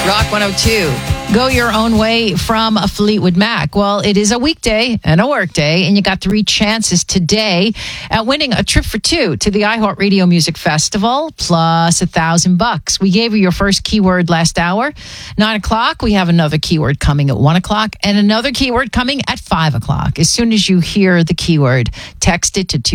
Rock 102. Go your own way from Fleetwood Mac. Well, it is a weekday and a work day, and you got 3 chances today at winning a trip for 2 to the iHeartRadio Music Festival, plus $1,000. We gave you your first keyword last hour. 9 o'clock, we have another keyword coming at 1 o'clock, and another keyword coming at 5 o'clock. As soon as you hear the keyword, text it to